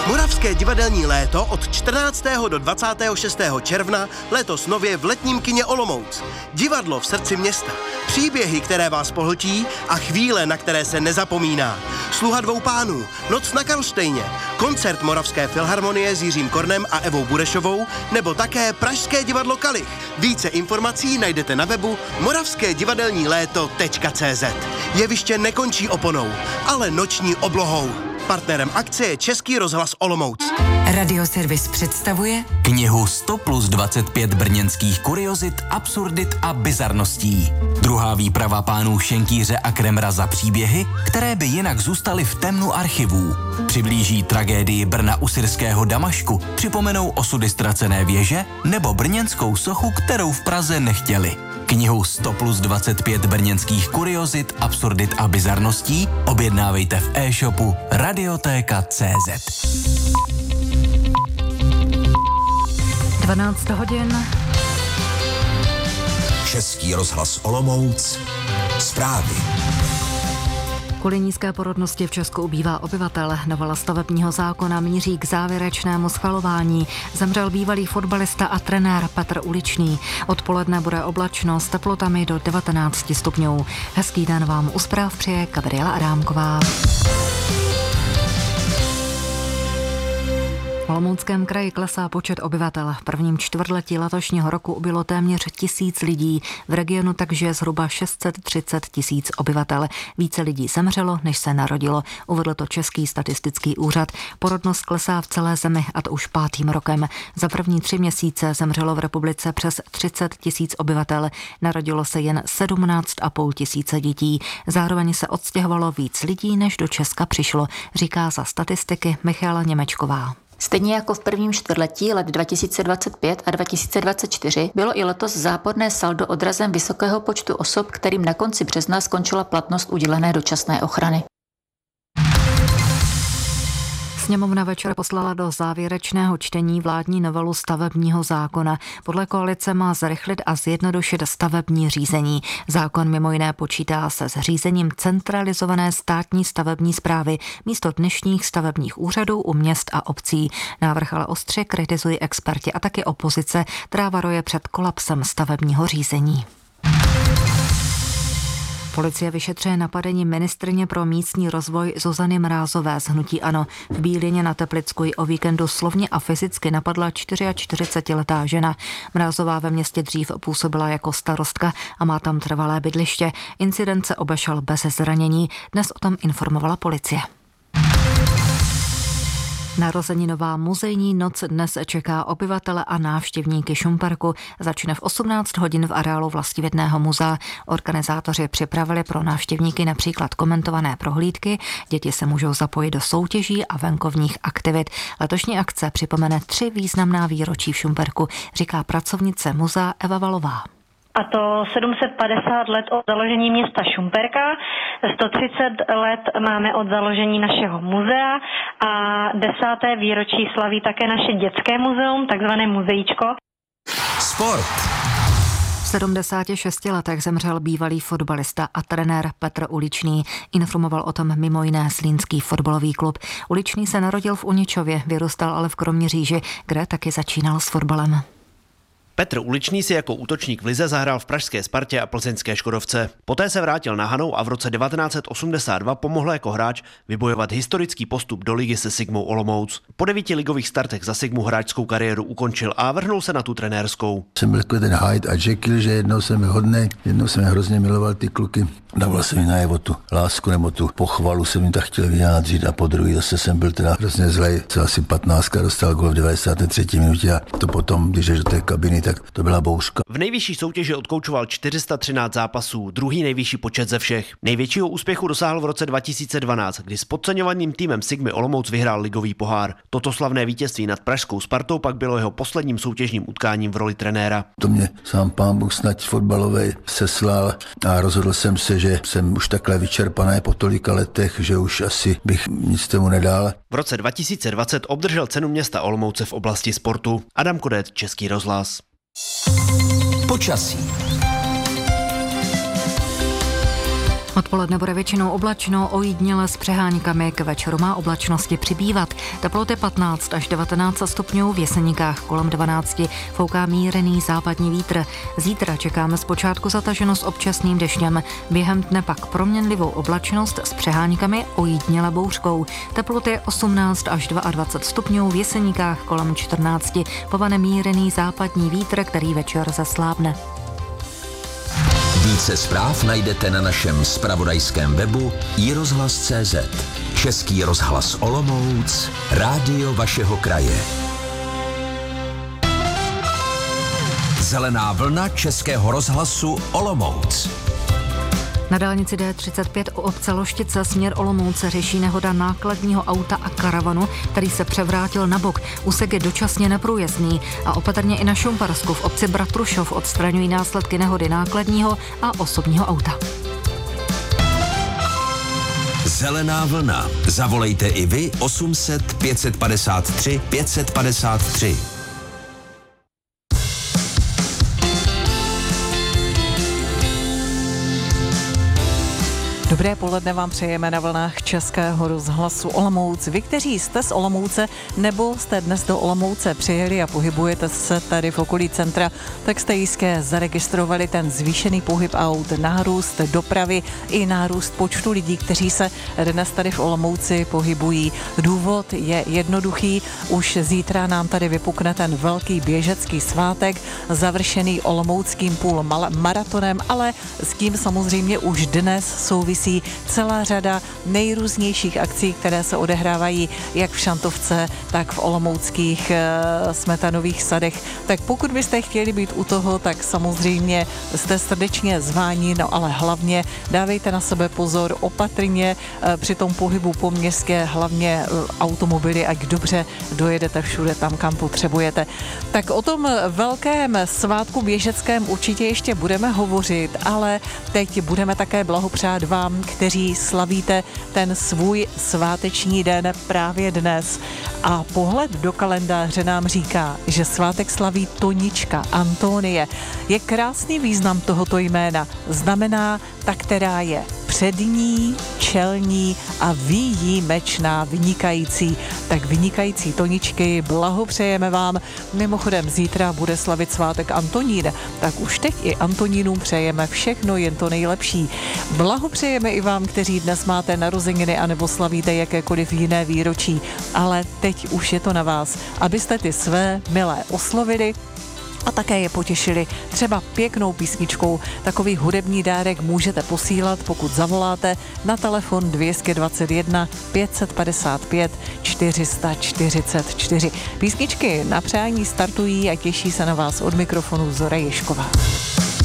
Moravské divadelní léto od 14. do 26. června letos nově v letním kině Olomouc. Divadlo v srdci města. Příběhy, které vás pohltí a chvíle, na které se nezapomíná. Sluha dvou pánů, Noc na Karlštejně, koncert Moravské filharmonie s Jiřím Kornem a Evou Burešovou, nebo také Pražské divadlo Kalich. Více informací najdete na webu moravskédivadelníléto.cz. Jeviště nekončí oponou, ale noční oblohou. Partnerem akce je Český rozhlas Olomouc. Radioservis představuje knihu 100+25 brněnských kuriozit, absurdit a bizarností. Druhá výprava pánů Šenkýře a Kremra za příběhy, které by jinak zůstaly v temnu archivů. Přiblíží tragédii Brna u syrského Damašku, připomenou osudy ztracené věže nebo brněnskou sochu, kterou v Praze nechtěli. Knihu 100+25 brněnských kuriozit, absurdit a bizarností objednávejte v e-shopu Radiotéka.cz. 12 hodin. Český rozhlas Olomouc. Zprávy. Kvůli nízké porodnosti v Česku ubývá obyvatel. Novela stavebního zákona míří k závěrečnému schvalování. Zemřel bývalý fotbalista a trenér Petr Uličný. Odpoledne bude oblačno s teplotami do 19 stupňů. Hezký den vám u zpráv přeje Gabriela Adámková. V Olomouckém kraji klesá počet obyvatel. V prvním čtvrtletí letošního roku ubylo téměř 1000 lidí. V regionu takže zhruba 630 000 obyvatel. Více lidí zemřelo, než se narodilo, uvedl to Český statistický úřad. Porodnost klesá v celé zemi, a to už 5. rokem. Za první 3 měsíce zemřelo v republice přes 30 000 obyvatel. Narodilo se jen 17,5 tisíce dětí. Zároveň se odstěhovalo víc lidí, než do Česka přišlo, říká za statistiky Michaela Němečková. Stejně jako v prvním čtvrtletí let 2025 a 2024 bylo i letos záporné saldo odrazem vysokého počtu osob, kterým na konci března skončila platnost udělené dočasné ochrany. Sněmovna večer poslala do závěrečného čtení vládní novelu stavebního zákona. Podle koalice má zrychlit a zjednodušit stavební řízení. Zákon mimo jiné počítá se zřízením centralizované státní stavební správy místo dnešních stavebních úřadů u měst a obcí. Návrh ale ostře kritizují experti a taky opozice, která varuje před kolapsem stavebního řízení. Policie vyšetřuje napadení ministryně pro místní rozvoj Zuzany Mrázové z hnutí ANO. V Bílině na Teplicku ji o víkendu slovně a fyzicky napadla 44letá žena. Mrázová ve městě dřív působila jako starostka a má tam trvalé bydliště. Incident se obešel bez zranění. Dnes o tom informovala policie. Narozeninová muzejní noc dnes čeká obyvatele a návštěvníky Šumperku. Začne v 18 hodin v areálu Vlastivědného muzea. Organizátoři připravili pro návštěvníky například komentované prohlídky. Děti se můžou zapojit do soutěží a venkovních aktivit. Letošní akce připomene 3 významná výročí v Šumperku, říká pracovnice muzea Eva Valová. A to 750 let od založení města Šumperka, 130 let máme od založení našeho muzea a 10. výročí slaví také naše dětské muzeum, takzvané muzeíčko. Sport. V 76 letech zemřel bývalý fotbalista a trenér Petr Uličný. Informoval o tom mimo jiné Zlínský fotbalový klub. Uličný se narodil v Uničově, vyrůstal ale v Kroměříži, kde taky začínal s fotbalem. Petr Uličný si jako útočník v lize zahrál v pražské Spartě a plzeňské Škodovce. Poté se vrátil na Hanou a v roce 1982 pomohl jako hráč vybojovat historický postup do ligy se Sigmou Olomouc. Po 9 ligových startech za Sigmu hráčskou kariéru ukončil a vrhnul se na tu trenérskou. Jsem byl jako ten Hyde a Jekyll, že jednou jsem byl hodnej, jednou jsem hrozně miloval ty kluky. Dával jsem mi najevo tu lásku nebo tu pochvalu, jsem jim tak chtěl vyjádřit a po druhý zase jsem byl teda hrozně zlej. Co asi 15 dostal gól v 93. minutě a to potom, když jdeš do té kabiny, tak to byla bouřka. V nejvyšší soutěži odkoučoval 413 zápasů, druhý nejvyšší počet ze všech. Největšího úspěchu dosáhl v roce 2012, kdy s podceňovaným týmem Sigmy Olomouc vyhrál ligový pohár. Toto slavné vítězství nad pražskou Spartou pak bylo jeho posledním soutěžním utkáním v roli trenéra. To mě sám pán Bůh snad fotbalovej seslal a rozhodl jsem se, že jsem už takhle vyčerpaný po tolika letech, že už asi bych nic tomu nedal. V roce 2020 obdržel cenu města Olomouce v oblasti sportu. Adam Kodet, Český rozhlas. Počasí. Odpoledne bude většinou oblačno, ojediněle s přeháňkami, k večeru má oblačnosti přibývat. Teploty 15 až 19 stupňů, v Jeseníkách kolem 12, fouká mírný západní vítr. Zítra čekáme zpočátku zataženo s občasným deštěm, během dne pak proměnlivou oblačnost s přeháňkami, ojediněle bouřkou. Teploty 18 až 22 stupňů, v Jeseníkách kolem 14, povane mírný západní vítr, který večer zaslábne. Více zpráv najdete na našem zpravodajském webu iRozhlas.cz. Český rozhlas Olomouc, rádio vašeho kraje. Zelená vlna Českého rozhlasu Olomouc. Na dálnici D35 u obce Loštice směr Olomouce řeší nehoda nákladního auta a karavanu, který se převrátil na bok. Úsek je dočasně neprůjezdný a opatrně i na Šumparsku v obci Bratrušov odstraňují následky nehody nákladního a osobního auta. Zelená vlna. Zavolejte i vy 800 553 553. Dobré poledne vám přejeme na vlnách Českého rozhlasu Olomouc. Vy, kteří jste z Olomouce nebo jste dnes do Olomouce přijeli a pohybujete se tady v okolí centra, tak jste jistě zaregistrovali ten zvýšený pohyb aut, nárůst dopravy i nárůst počtu lidí, kteří se dnes tady v Olomouci pohybují. Důvod je jednoduchý, už zítra nám tady vypukne ten velký běžecký svátek, završený olomouckým půlmaratonem, ale s tím samozřejmě už dnes souvisí celá řada nejrůznějších akcí, které se odehrávají jak v Šantovce, tak v olomouckých smetanových sadech. Tak pokud byste chtěli být u toho, tak samozřejmě jste srdečně zváni, no ale hlavně dávejte na sebe pozor, opatrně při tom pohybu po městě, hlavně automobily, ať dobře dojedete všude tam, kam potřebujete. Tak o tom velkém svátku běžeckém určitě ještě budeme hovořit, ale teď budeme také blahopřát vám, kteří slavíte ten svůj sváteční den právě dnes. A pohled do kalendáře nám říká, že svátek slaví Tonička Antonie. Je krásný význam tohoto jména. Znamená ta, která je přední, čelní a výjimečná, vynikající. Tak vynikající Toničky, blahopřejeme vám. Mimochodem zítra bude slavit svátek Antonín, tak už teď i Antonínům přejeme všechno, jen to nejlepší. Blahopřejeme i vám, kteří dnes máte narozeniny anebo slavíte jakékoliv jiné výročí, ale teď už je to na vás, abyste ty své milé oslovili a také je potěšili třeba pěknou písničkou. Takový hudební dárek můžete posílat, pokud zavoláte na telefon 221 555 444. Písničky na přání startují a těší se na vás od mikrofonu Zora Ježková.